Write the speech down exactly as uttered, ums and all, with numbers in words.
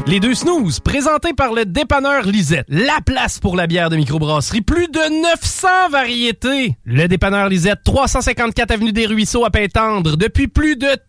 Les deux snooze, présentés par le dépanneur Lisette. La place pour la bière de microbrasserie. Plus de neuf cents variétés. Le dépanneur Lisette, trois cent cinquante-quatre avenue des Ruisseaux à Pintendre. Depuis plus de